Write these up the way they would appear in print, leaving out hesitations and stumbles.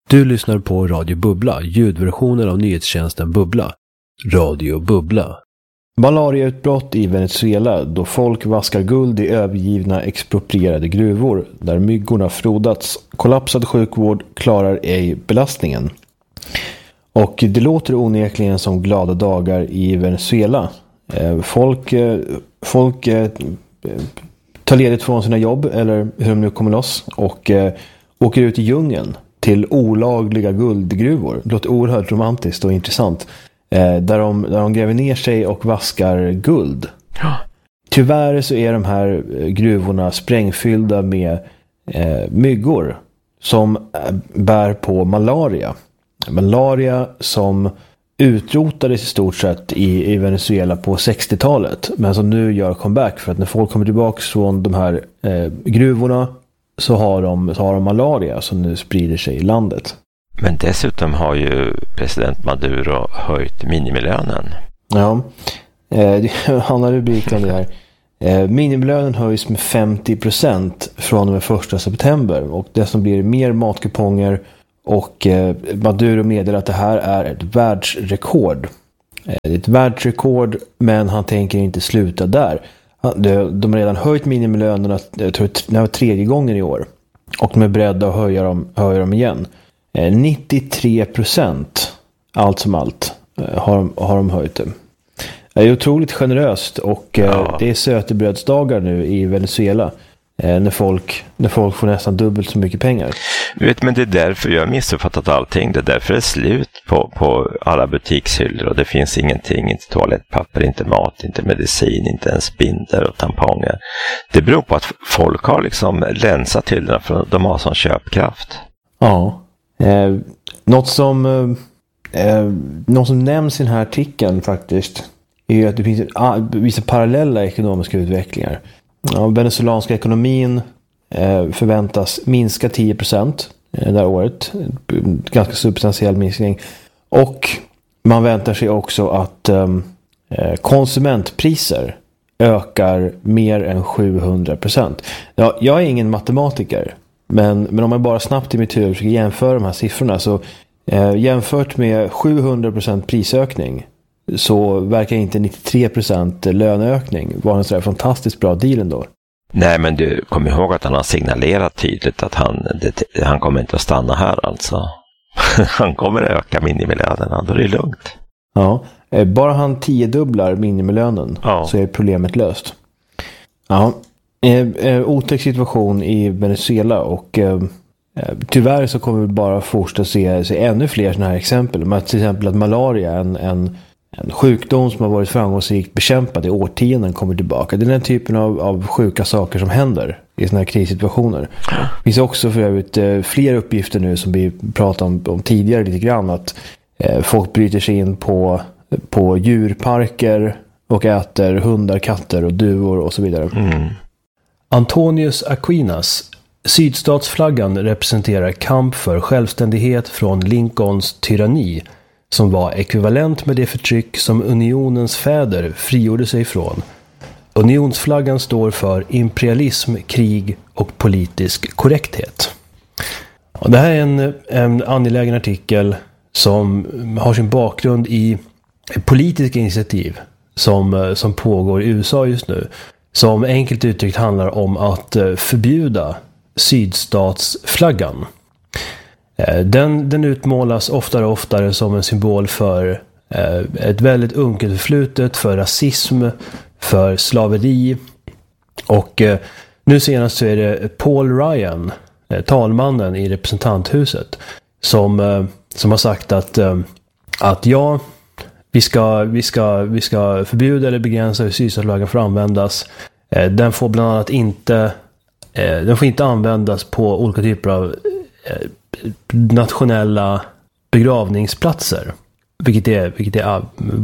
Du lyssnar på Radio Bubbla, ljudversionen av nyhetstjänsten Bubbla. Radio Bubbla. Malariautbrott i Venezuela då folk vaskar guld i övergivna exproprierade gruvor där myggorna frodats. Kollapsad sjukvård klarar ej belastningen. Och det låter onekligen som glada dagar i Venezuela. Folk tar ledigt från sina jobb eller hur de nu kommer loss och åker ut i djungeln till olagliga guldgruvor. Det låter oerhört romantiskt och intressant. Där de gräver ner sig och vaskar guld. Ja. Tyvärr så är de här gruvorna sprängfyllda med myggor som bär på malaria. Malaria som utrotades i stort sett i Venezuela på 60-talet. Men som nu gör comeback för att när folk kommer tillbaka från de här gruvorna så har de malaria som nu sprider sig i landet. Men dessutom har ju president Maduro höjt minimilönen. Ja, det handlar rubriken om det här. Minimilönen höjs med 50% från och med 1 september. Och det som blir mer matkuponger. Och Maduro meddelar att det här är ett världsrekord. Det är ett världsrekord, men han tänker inte sluta där. De har redan höjt minimilönerna, jag tror det var 3:e gången i år. Och de är beredda att höja dem igen. 93%, allt som allt, har de höjt det. Det är otroligt generöst och det är sötebrödsdagar nu i Venezuela. När folk får nästan dubbelt så mycket pengar. Men det är därför jag har missuppfattat allting. Det är därför det är slut på alla butikshyllor och det finns ingenting, inte toalettpapper, inte mat, inte medicin, inte ens binder och tamponger. Det beror på att folk har liksom länsat hyllorna för de har sån köpkraft. Ja. Något som nämns i den här artikeln faktiskt är att det finns vissa parallella ekonomiska utvecklingar. Ja, venezuelanska ekonomin förväntas minska 10% det här året. Ganska substantiell minskning. Och man väntar sig också att konsumentpriser ökar mer än 700%. Ja, jag är ingen matematiker. Men om jag bara snabbt i mitt huvud försöker jämföra de här siffrorna så jämfört med 700% prisökning så verkar inte 93% löneökning vara en sådär fantastiskt bra deal ändå. Nej, men du kommer ihåg att han har signalerat tydligt att han kommer inte att stanna här alltså. Han kommer att öka minimilönerna, då är det lugnt. Ja, bara han 10-dubblar minimilönen så är problemet löst. Ja, otäck situation i Venezuela och tyvärr så kommer vi bara fortsätta se ännu fler sådana här exempel. Men till exempel att malaria, en sjukdom som har varit framgångsrikt bekämpad i årtionden, kommer tillbaka. Det är den typen av sjuka saker som händer i sådana här krissituationer. Det finns också för övrigt fler uppgifter nu som vi pratade om tidigare lite grann. Att folk bryter sig in på djurparker och äter hundar, katter och duvor och så vidare. Mm. Antonius Aquinas, sydstatsflaggan representerar kamp för självständighet från Lincolns tyranni, som var ekvivalent med det förtryck som unionens fäder frigjorde sig från. Unionsflaggan står för imperialism, krig och politisk korrekthet. Och det här är en angelägen artikel som har sin bakgrund i politiska initiativ som pågår i USA just nu. Som enkelt uttryckt handlar om att förbjuda sydstatsflaggan. Den utmålas oftare och oftare som en symbol för ett väldigt unket förflutet, för rasism, för slaveri. Och nu senast så är det Paul Ryan, talmannen i representanthuset, som har sagt att ja, vi ska förbjuda eller begränsa hur sydstatsflaggan får användas. Den får bland annat inte användas på olika typer av nationella begravningsplatser, vilket är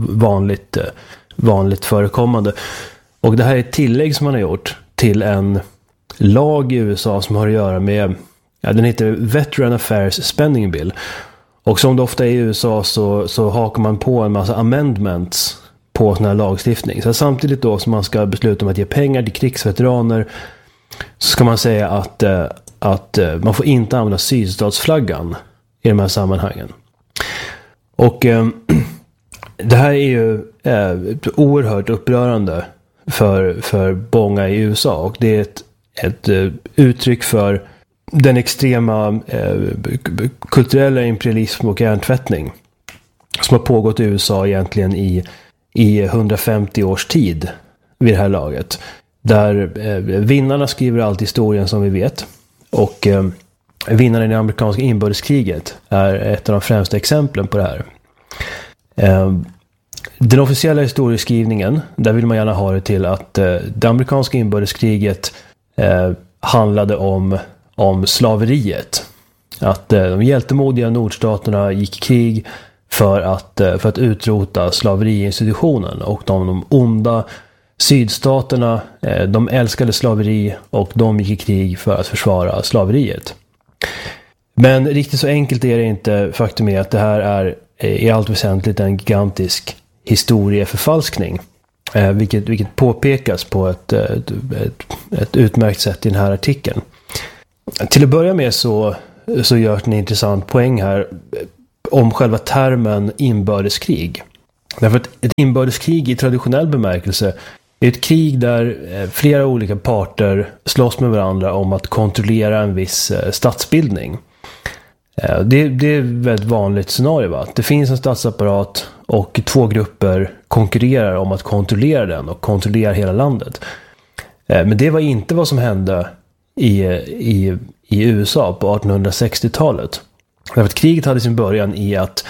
vanligt förekommande. Och det här är ett tillägg som man har gjort till en lag i USA som har att göra med, den heter Veteran Affairs Spending Bill. Och som det ofta är i USA så hakar man på en massa amendments på sån här lagstiftning. Så samtidigt då som man ska besluta om att ge pengar till krigsveteraner, så ska man säga att man får inte använda sydstatsflaggan i de här sammanhangen. Och det här är ju oerhört upprörande för många i USA, och det är ett uttryck för den extrema kulturella imperialism och hjärntvättning som har pågått i USA egentligen i 150 års tid vid det här laget. Där vinnarna skriver alltid historien som vi vet, och vinnaren i det amerikanska inbördeskriget är ett av de främsta exemplen på det här. Den officiella historieskrivningen, där vill man gärna ha det till att det amerikanska inbördeskriget handlade om slaveriet. Att de hjältemodiga nordstaterna gick i krig för att utrota slaveriinstitutionen, och de onda sydstaterna, de älskade slaveri och de gick i krig för att försvara slaveriet. Men riktigt så enkelt är det inte. Faktum är att det här är i allt väsentligt en gigantisk historieförfalskning, vilket påpekas på ett utmärkt sätt i den här artikeln. Till att börja med så görs en intressant poäng här om själva termen inbördeskrig. Därför att ett inbördeskrig i traditionell bemärkelse är ett krig där flera olika parter slåss med varandra om att kontrollera en viss statsbildning. Det är ett väldigt vanligt scenario, va? Det finns en statsapparat och två grupper konkurrerar om att kontrollera den och kontrollera hela landet. Men det var inte vad som hände i USA på 1860-talet. Därför att kriget hade sin början i att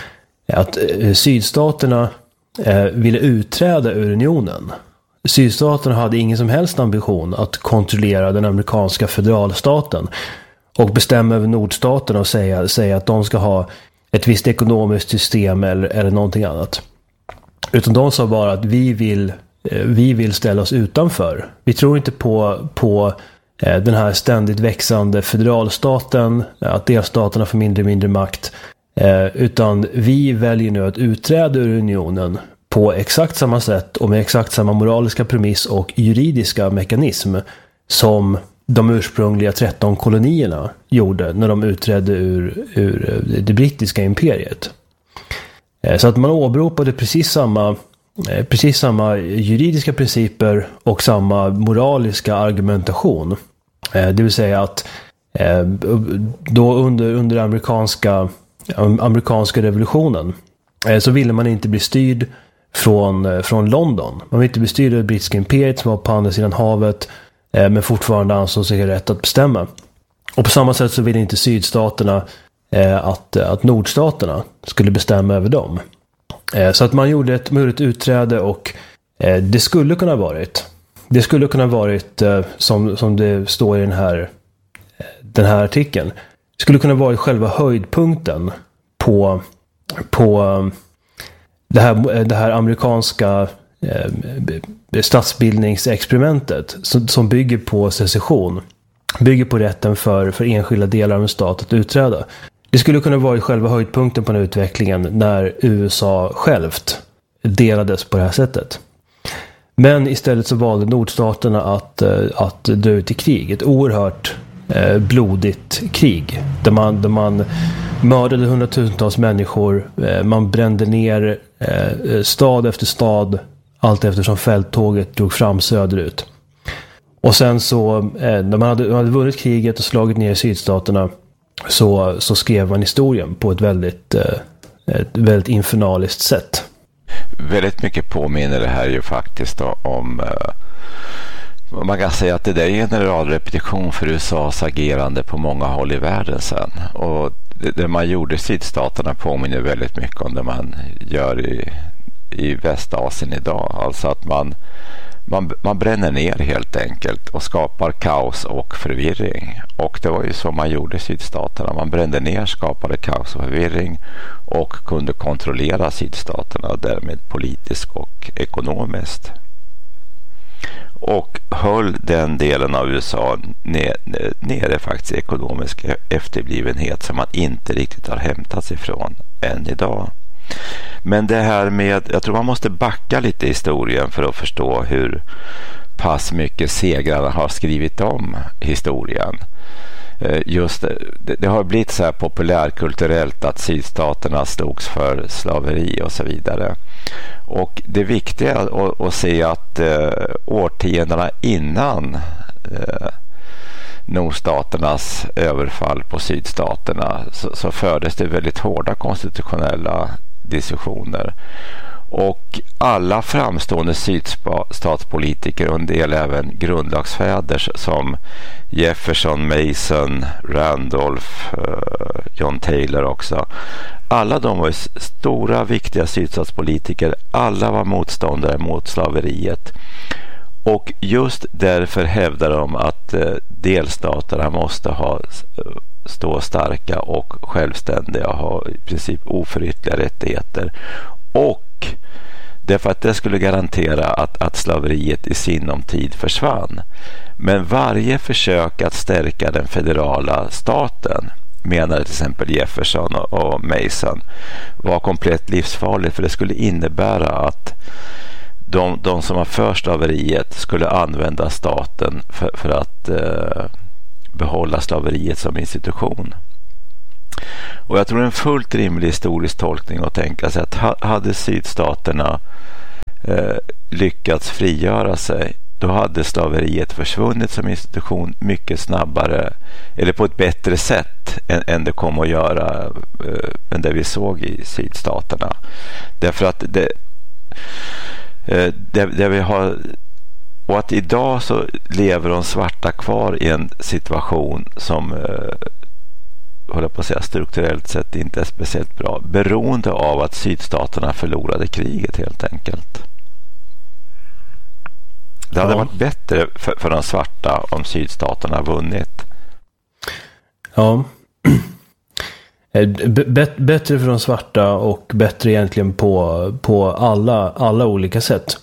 sydstaterna ville utträda ur unionen. Sydstaterna hade ingen som helst ambition att kontrollera den amerikanska federalstaten och bestämma över nordstaterna och säga att de ska ha ett visst ekonomiskt system eller någonting annat. Utan de sa bara att vi vill ställa oss utanför. Vi tror inte på den här ständigt växande federalstaten, att delstaterna får mindre och mindre makt, utan vi väljer nu att utträda ur unionen på exakt samma sätt och med exakt samma moraliska premiss och juridiska mekanism som de ursprungliga 13 kolonierna gjorde när de utträdde ur det brittiska imperiet. Så att man åberopade precis samma juridiska principer och samma moraliska argumentation. Det vill säga att då under amerikanska revolutionen så ville man inte bli styrd från London. Man ville inte bli styrd av det brittiska imperiet som var på andra sidan havet, men fortfarande ansåg sig rätt att bestämma. Och på samma sätt så ville inte sydstaterna att nordstaterna skulle bestämma över dem. Så att man gjorde ett utträde, och det skulle kunna varit som det står i den här artikeln, det skulle kunna varit själva höjdpunkten på det här amerikanska statsbildningsexperimentet som bygger på secession, bygger på rätten för enskilda delar av en stat att utträda. Det skulle kunna vara själva höjdpunkten på den utvecklingen när USA självt delades på det här sättet. Men istället så valde nordstaterna att dra ut i krig. Ett oerhört blodigt krig där man mördade hundratusentals människor. Man brände ner stad efter stad allt eftersom fälttåget drog fram söderut. Och sen så när man hade vunnit kriget och slagit ner sydstaterna så skrev man historien på ett väldigt infernaliskt sätt. Väldigt mycket påminner det här ju faktiskt om man kan säga att det där är en generalrepetition för USAs agerande på många håll i världen sen. Och det man gjorde i sydstaterna påminner väldigt mycket om det man gör i Västasien idag. Alltså att man bränner ner helt enkelt och skapar kaos och förvirring. Och det var ju så man gjorde i sydstaterna. Man brände ner, skapade kaos och förvirring och kunde kontrollera sydstaterna därmed politiskt och ekonomiskt. Och höll den delen av USA nere faktiskt i ekonomisk efterblivenhet som man inte riktigt har hämtat sig ifrån än idag. Men det här med, jag tror man måste backa lite i historien för att förstå hur pass mycket segrarna har skrivit om historien. just det har blivit så här populärkulturellt att sydstaterna slogs för slaveri och så vidare. Och det viktiga att se att årtiondena innan nordstaternas överfall på sydstaterna så fördes det väldigt hårda konstitutionella diskussioner. Och alla framstående sydstatspolitiker och en del även grundlagsfäder som Jefferson, Mason, Randolph, John Taylor också. Alla de var stora, viktiga sydstatspolitiker. Alla var motståndare mot slaveriet. Och just därför hävdar de att delstaterna måste stå starka och självständiga och ha i princip oförytterliga rättigheter. Och därför att det skulle garantera att slaveriet i sinom tid försvann. Men varje försök att stärka den federala staten, menade till exempel Jefferson och Mason, var komplett livsfarligt, för det skulle innebära att de som har för slaveriet skulle använda staten för att behålla slaveriet som institution. Och jag tror det är en fullt rimlig historisk tolkning att tänka sig att hade sydstaterna lyckats frigöra sig, då hade slaveriet försvunnit som institution mycket snabbare, eller på ett bättre sätt än det kom att göra än det vi såg i sydstaterna. Därför att det vi har, och att idag så lever de svarta kvar i en situation som håller på att säga strukturellt sett inte är speciellt bra, beroende av att sydstaterna förlorade kriget helt enkelt. Det hade varit bättre för de svarta om sydstaterna vunnit. Ja. Bättre för de svarta och bättre egentligen på alla olika sätt.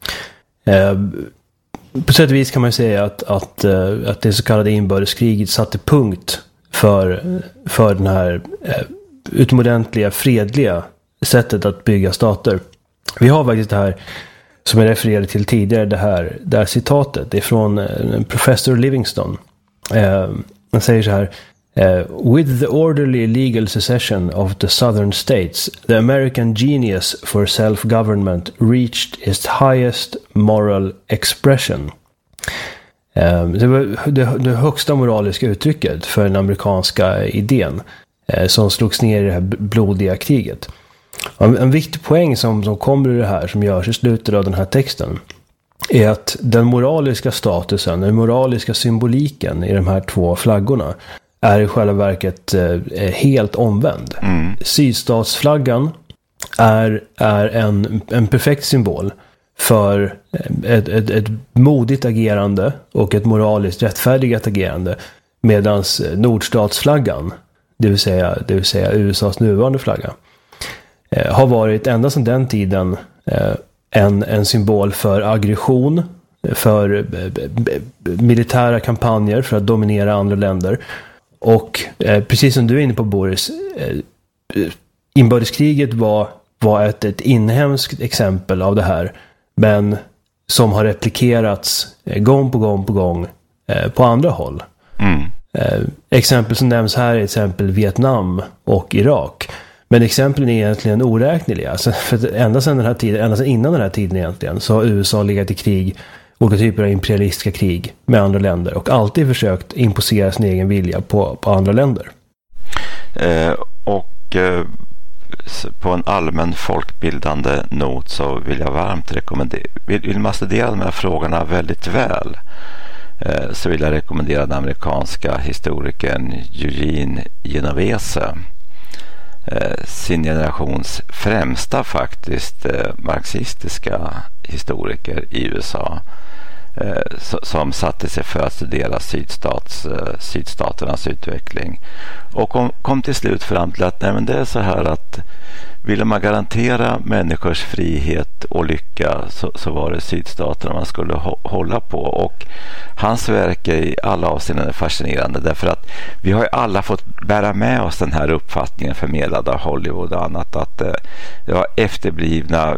På sätt och vis kan man säga att det så kallade inbördeskriget satte punkt för den här utomordentliga fredliga sättet att bygga stater. Vi har faktiskt det här som jag refererade till tidigare, det här citatet. Det är från professor Livingston. Han säger så här: with the orderly legal secession of the southern states, the American genius for self-government reached its highest moral expression. Det var det högsta moraliska uttrycket för den amerikanska idén som slogs ner i det här blodiga kriget. En viktig poäng som kommer ur det här, som görs i slutet av den här texten, är att den moraliska statusen, den moraliska symboliken i de här två flaggorna är i själva verket helt omvänd. Sydstatsflaggan är en perfekt symbol för ett modigt agerande och ett moraliskt rättfärdigt agerande, medan nordstatsflaggan, det vill säga USAs nuvarande flagga, har varit ända sedan den tiden en symbol för aggression, för militära kampanjer för att dominera andra länder. Och precis som du är inne på, Boris, inbördeskriget var ett inhemskt exempel av det här, men som har replikerats gång på gång på andra håll. Exempel som nämns här är exempel Vietnam och Irak. Men exemplen är egentligen oräkneliga. Alltså, för ända sedan innan den här tiden egentligen, så har USA legat i krig, olika typer av imperialistiska krig med andra länder, och alltid försökt imposera sin egen vilja på andra länder. På en allmän folkbildande not så vill jag varmt rekommendera, vill man studera de här frågorna väldigt väl, så vill jag rekommendera den amerikanska historikern Eugene Genovese, sin generations främsta faktiskt marxistiska historiker i USA, som satte sig för att studera sydstaternas utveckling, och kom till slut fram till att det är så här att ville man garantera människors frihet och lycka, så var det sydstaterna man skulle hålla på. Och hans verk är i alla avseenden fascinerande, därför att vi har ju alla fått bära med oss den här uppfattningen förmedlad av Hollywood och annat, att det var efterblivna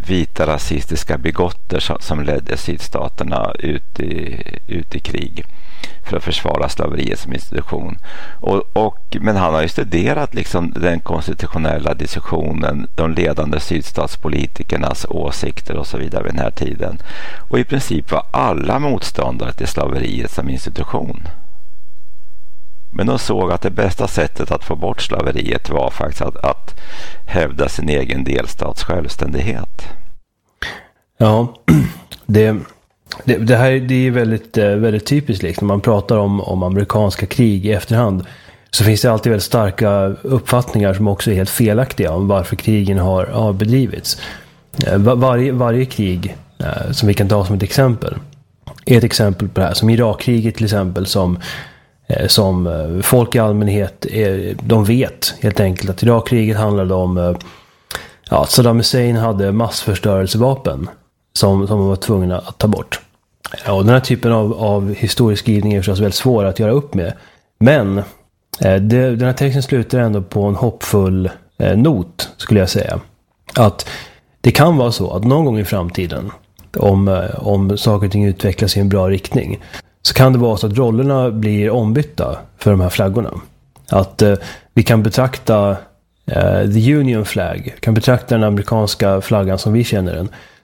vita rasistiska bigotter som ledde sydstaterna ut i krig för att försvara slaveriet som institution. Men han har ju studerat liksom den konstitutionella diskussionen, de ledande sydstatspolitikernas åsikter och så vidare vid den här tiden. Och i princip var alla motståndare till slaveriet som institution. Men de såg att det bästa sättet att få bort slaveriet var faktiskt att hävda sin egen delstats självständighet. Ja, det här är väldigt, väldigt typiskt. Liksom. Man pratar om amerikanska krig i efterhand, så finns det alltid väldigt starka uppfattningar som också är helt felaktiga om varför krigen har bedrivits. Varje krig som vi kan ta som ett exempel är ett exempel på det här. Som Irakkriget till exempel, som folk i allmänhet de vet helt enkelt att Irakkriget handlade om Saddam Hussein hade massförstörelsevapen som man var tvungna att ta bort. Och den här typen av historieskrivning är förstås väldigt svår att göra upp med. Men den här texten slutar ändå på en hoppfull not, skulle jag säga. Att det kan vara så att någon gång i framtiden, om saker och ting utvecklas i en bra riktning, så kan det vara så att rollerna blir ombytta för de här flaggorna. Att vi kan betrakta the Union flag, kan betrakta den amerikanska flaggan som vi känner den,